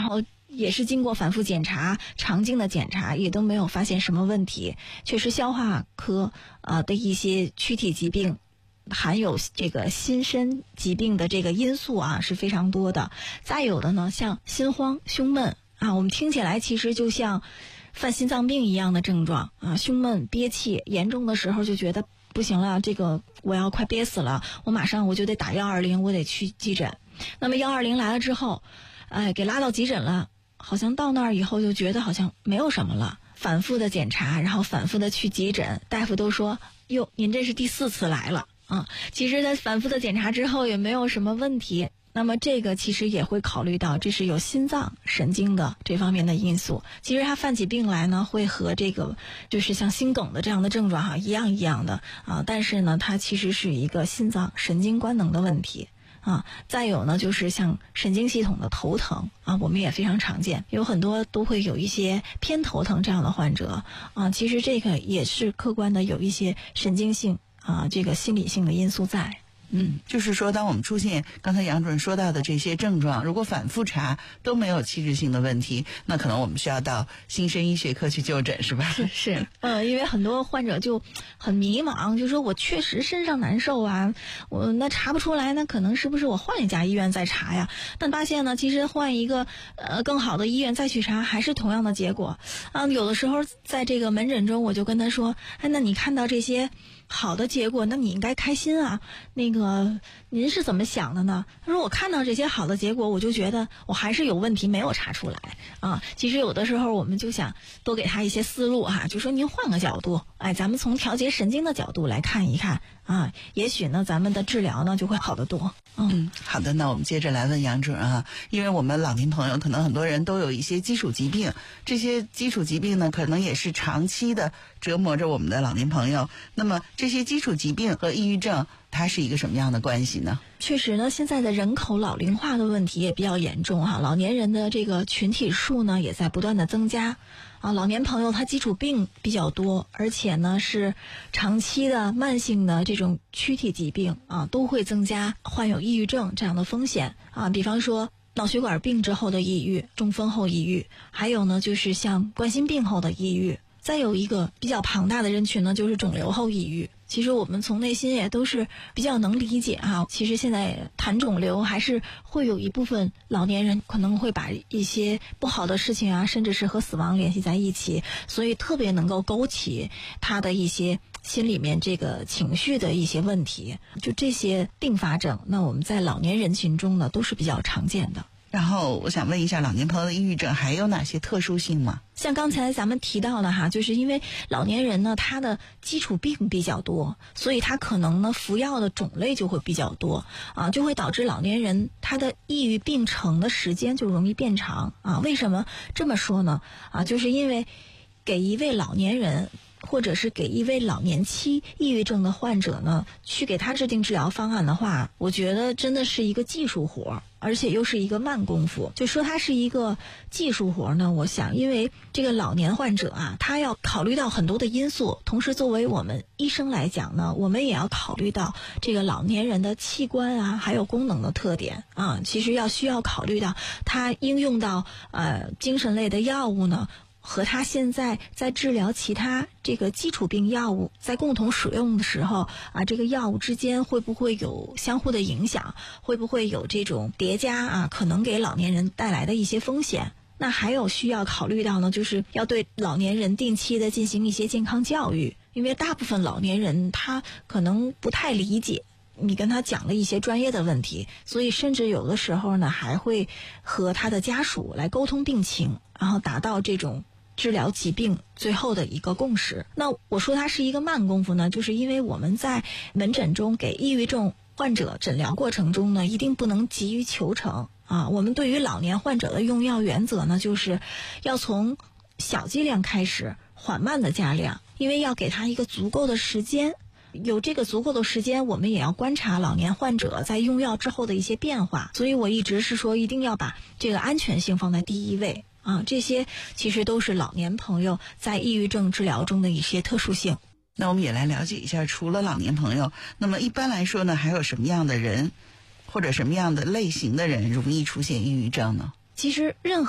后也是经过反复检查、肠镜的检查，也都没有发现什么问题。确实消化科的一些躯体疾病含有这个心身疾病的这个因素啊是非常多的。再有的呢，像心慌、胸闷啊，我们听起来其实就像犯心脏病一样的症状啊，胸闷憋气，严重的时候就觉得不行了，这个我要快憋死了，我马上我就得打120，我得去急诊。那么120来了之后，给拉到急诊了，好像到那儿以后就觉得好像没有什么了，反复的检查，然后反复的去急诊，大夫都说哟，您这是第4次来了啊。其实在反复的检查之后也没有什么问题。那么这个其实也会考虑到这是有心脏神经的这方面的因素。其实它犯起病来呢，会和这个就是像心梗的这样的症状一样的啊，但是呢它其实是一个心脏神经官能的问题啊。再有呢就是像神经系统的头疼啊，我们也非常常见，有很多都会有一些偏头疼这样的患者啊，其实这个也是客观的有一些神经性啊这个心理性的因素在。 就是说当我们出现刚才杨主任说到的这些症状，如果反复查都没有器质性的问题，那可能我们需要到心身医学科去就诊，是吧？ 是因为很多患者就很迷茫，就说我确实身上难受啊，我那查不出来，那可能是不是我换一家医院再查呀？但发现呢，其实换一个更好的医院再去查，还是同样的结果啊。有的时候在这个门诊中，我就跟他说，那你看到这些好的结果，那你应该开心啊。那个您是怎么想的呢？他说我看到这些好的结果，我就觉得我还是有问题没有查出来啊。其实有的时候我们就想多给他一些思路就说您换个角度，咱们从调节神经的角度来看一看啊，也许呢咱们的治疗呢就会好得多。 好的，那我们接着来问杨主任因为我们老年朋友可能很多人都有一些基础疾病，这些基础疾病呢可能也是长期的折磨着我们的老年朋友，那么这些基础疾病和抑郁症它是一个什么样的关系呢？ 确实呢，现在的人口老龄化的问题也比较严重老年人的这个群体数呢也在不断的增加老年朋友他基础病比较多，而且呢是长期的慢性的这种躯体疾病都会增加患有抑郁症这样的风险比方说脑血管病之后的抑郁、中风后抑郁，还有呢就是像冠心病后的抑郁，再有一个比较庞大的人群呢就是肿瘤后抑郁。其实我们从内心也都是比较能理解其实现在谈肿瘤还是会有一部分老年人可能会把一些不好的事情甚至是和死亡联系在一起，所以特别能够勾起他的一些心里面这个情绪的一些问题。就这些并发症，那我们在老年人群中呢都是比较常见的。 然后我想问一下，老年朋友的抑郁症还有哪些特殊性吗？ 像刚才咱们提到的就是因为老年人呢他的基础病比较多，所以他可能呢服药的种类就会比较多就会导致老年人他的抑郁病程的时间就容易变长为什么这么说呢就是因为给一位老年人或者是给一位老年期抑郁症的患者呢去给他制定治疗方案的话，我觉得真的是一个技术活，而且又是一个慢功夫。就说它是一个技术活呢，我想因为这个老年患者他要考虑到很多的因素，同时作为我们医生来讲呢，我们也要考虑到这个老年人的器官还有功能的特点其实需要考虑到他应用到精神类的药物呢和他现在在治疗其他这个基础病药物在共同使用的时候这个药物之间会不会有相互的影响，会不会有这种叠加可能给老年人带来的一些风险。那还有需要考虑到呢，就是要对老年人定期的进行一些健康教育，因为大部分老年人他可能不太理解你跟他讲了一些专业的问题，所以甚至有的时候呢还会和他的家属来沟通病情，然后达到这种治疗疾病最后的一个共识。那我说它是一个慢功夫呢，就是因为我们在门诊中给抑郁症患者诊疗过程中呢，一定不能急于求成我们对于老年患者的用药原则呢，就是要从小剂量开始，缓慢的加量，因为要给他一个足够的时间。有这个足够的时间，我们也要观察老年患者在用药之后的一些变化，所以我一直是说一定要把这个安全性放在第一位这些其实都是老年朋友在抑郁症治疗中的一些特殊性。 那我们也来了解一下，除了老年朋友，那么一般来说呢，还有什么样的人或者什么样的类型的人容易出现抑郁症呢？ 其实任何